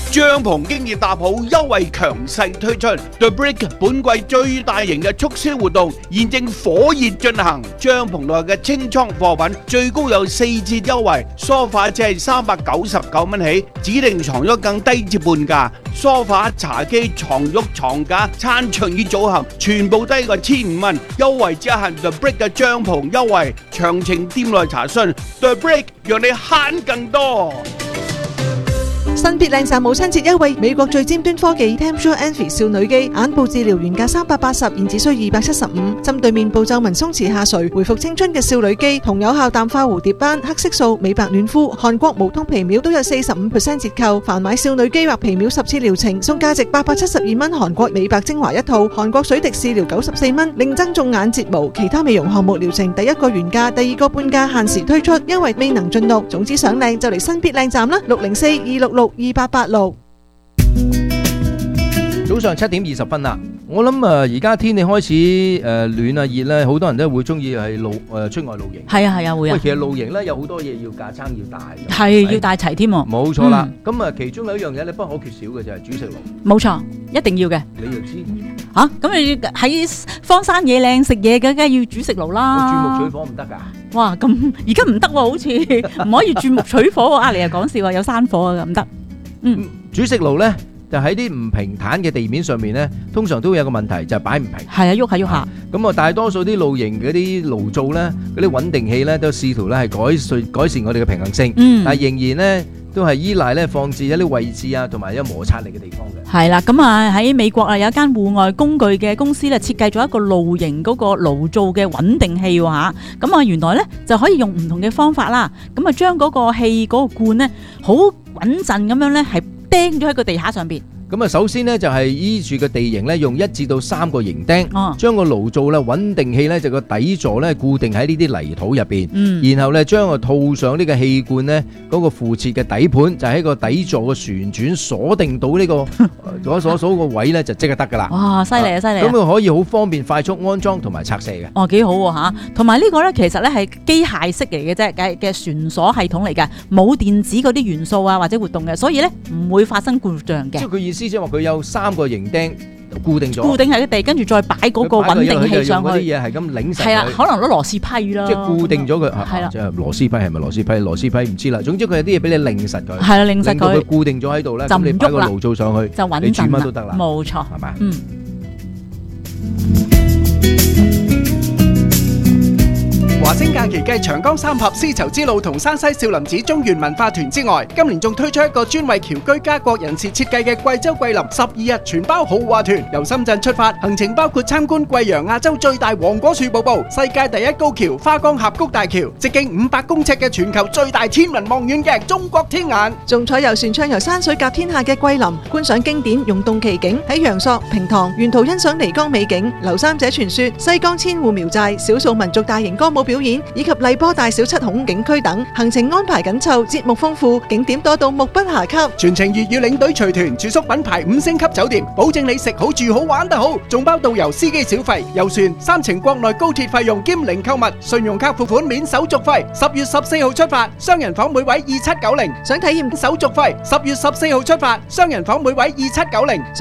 帳篷經已搭好，優惠強勢推出。The Brick 本季最大型嘅促銷活動現正火熱進行，帳篷內嘅清倉貨品最高有4折優惠，梳化只係399蚊起，指定床褥更低至半價，梳化、茶几、床褥、床架、餐桌椅組合全部低過1500蚊，優惠只限 The Brick 嘅帳篷優惠，詳情店內查詢。The Brick 讓你慳更多。 新必靚讚母親節優惠，美國最尖端科技 Tempsure Envy 少女肌眼部治療原價380，現只需275，針對面部皺紋鬆弛下垂、回復青春嘅少女肌，同有效淡化蝴蝶斑、黑色素、美白嫩膚、韓國無痛皮秒都有45% 折扣。凡買少女肌或皮秒10次療程，送價值872蚊韓國美白精華一套，韓國水滴試療94蚊，另贈種眼睫毛。其他美容項目療程第一個原價，第二個半價，限時推出，優惠未能盡錄。總之想靚就嚟新必靚站啦，604-266-2886。 早上7點20分啦，我諗而家天氣開始暖啊熱咧，好多人都會中意係出外露營。 係啊會啊。 喂，其實露營咧有好多嘢要架撐要帶。 係要帶齊添喎。 冇錯啦，咁其中有一樣嘢你不可缺少嘅就係煮食爐。 冇錯，一定要嘅。 你又知嚇？咁你喺荒山野嶺食嘢梗係要煮食爐啦。 我鑽木取火唔得㗎。 哇！咁而家唔得喎，好似唔可以鑽木取火喎。你又講笑啊，有山火啊，唔得。 煮食爐咧。就喺啲唔平坦嘅地面上面咧，通常都會有個問題，就係擺唔平。 係啊，喐下。 咁啊，大多數啲露營嗰啲爐灶咧，嗰啲穩定器咧，都試圖咧係改善我哋嘅平衡性。但係仍然咧都係依賴咧放置一啲位置啊，同埋有摩擦力嘅地方嘅。 係啦，咁啊喺美國啊有一間戶外工具嘅公司咧設計咗一個露營嗰個爐灶嘅穩定器喎嚇。咁啊原來咧就可以用唔同嘅方法啦，咁啊將嗰個氣嗰個罐咧好穩陣咁樣咧係釘咗喺個地下上邊。 咁啊，首先呢，就係依住個地形咧，用1至到3個營釘，將個爐灶咧穩定器咧就個底座咧固定喺呢啲泥土入邊，然後咧將個套上呢個氣罐咧嗰個附設嘅底盤，就喺個底座嘅旋轉鎖定到呢個嗰所個位咧就即刻得噶啦。 哇，犀利啊！咁佢可以好方便快速安裝同埋拆卸嘅。 哦，幾好喎嚇！同埋呢個咧其實咧係機械式嚟嘅啫嘅旋鎖系統嚟嘅，冇電子嗰啲元素啊或者活動嘅，所以咧唔會發生故障嘅。 即係佢意思即係話佢有3個營釘固定咗， 固定喺個地，跟住再擺嗰個穩定器上去。 嗰啲嘢係咁擰實佢。 係啦，可能攞螺絲批啦。 即係固定咗佢。 係啦。 即係螺絲批係咪螺絲批？螺絲批唔知啦。總之佢有啲嘢俾你擰實佢。 係啦，擰實佢。 令到佢固定咗喺度咧，咁你擺個爐灶上去， 就穩陣啦。 你煮乜都得啦。 冇錯。 係咪？ 華星假期繼長江三峽絲綢之路同山西少林寺中原文化團之外，今年仲推出一個專為僑居家國人士設計嘅貴州桂林12日全包豪華團，由深圳出發，行程包括參觀貴陽亞洲最大黃果樹瀑布、世界第一高橋花崗峽谷大橋、直徑500公尺嘅全球最大天文望遠鏡中國天眼， 仲坐遊船暢遊山水甲天下嘅桂林，觀賞經典溶洞奇景，喺陽朔、平塘沿途欣賞漓江美景、劉三姐傳說、西江千戶苗寨、少數民族大型歌舞表演以及荔波大小7孔景區等，行程安排緊湊，節目豐富，景點多到目不暇給。 全程粵語領隊隨團，住宿品牌5星級酒店，保證你食好住好玩得好，仲包導遊司機小費、遊船、3程國內高鐵費用兼零購物，信用卡付款免手續費。10月14號出發，雙人房每位2790， 想體驗手續費。10月14號出發，雙人房每位2790。